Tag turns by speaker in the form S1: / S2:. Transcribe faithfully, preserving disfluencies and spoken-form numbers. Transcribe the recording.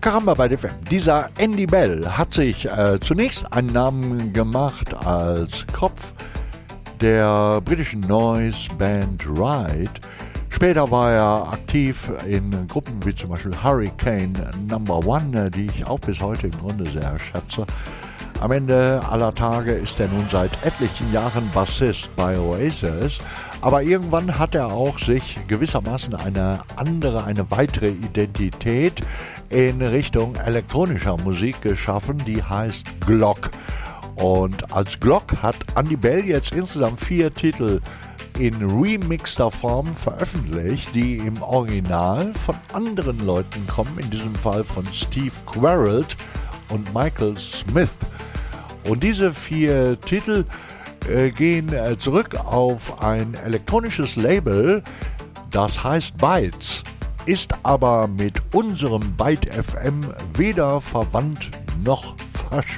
S1: Caramba bei F M. Dieser Andy Bell hat sich äh, zunächst einen Namen gemacht als Kopf der britischen Noise-Band Ride. Später war er aktiv in Gruppen wie zum Beispiel Hurricane Number One, die ich auch bis heute im Grunde sehr schätze. Am Ende aller Tage ist er nun seit etlichen Jahren Bassist bei Oasis, aber irgendwann hat er auch sich gewissermaßen eine andere, eine weitere Identität in Richtung elektronischer Musik geschaffen, die heißt Glock. Und als Glock hat Andy Bell jetzt insgesamt vier Titel in remixter Form veröffentlicht, die im Original von anderen Leuten kommen, in diesem Fall von Steve Quarrelt und Michael Smith. Und diese vier Titel äh, gehen äh, zurück auf ein elektronisches Label, das heißt Bytes, ist aber mit unserem Byte F M weder verwandt noch verschwunden.